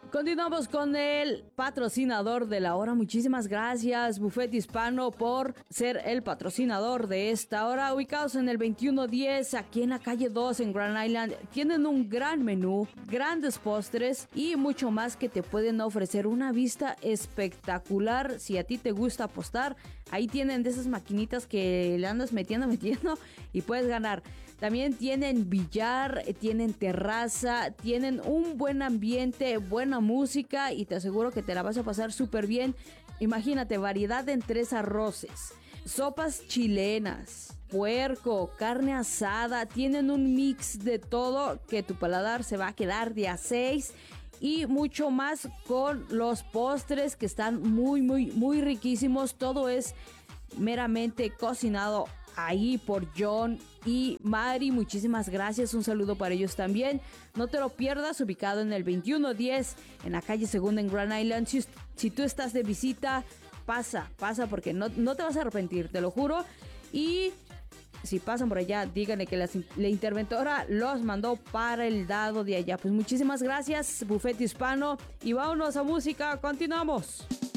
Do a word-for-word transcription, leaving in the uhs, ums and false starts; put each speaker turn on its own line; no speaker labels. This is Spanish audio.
Continuamos con el patrocinador de la hora. Muchísimas gracias, Buffet Hispano, por ser el patrocinador de esta hora. Ubicados en el veintiuno diez, aquí en la calle dos en Grand Island. Tienen un gran menú, grandes postres y mucho más que te pueden ofrecer. Una vista espectacular. Si a ti te gusta apostar, ahí tienen de esas maquinitas que le andas metiendo, metiendo y puedes ganar. También tienen billar, tienen terraza, tienen un buen ambiente, buena música y te aseguro que te la vas a pasar súper bien. Imagínate, variedad en tres arroces, sopas chilenas, puerco, carne asada, tienen un mix de todo que tu paladar se va a quedar de a seis. Y mucho más con los postres que están muy, muy, muy riquísimos. Todo es meramente cocinado ahí por John y Mari. Muchísimas gracias, un saludo para ellos también. No te lo pierdas, ubicado en el veintiuno diez en la calle Segunda en Grand Island. Si, si tú estás de visita, pasa, pasa porque no, no te vas a arrepentir, te lo juro. Y si pasan por allá, díganle que la, la interventora los mandó para el dado de allá. Pues muchísimas gracias, Buffet Hispano, y vámonos a música. Continuamos.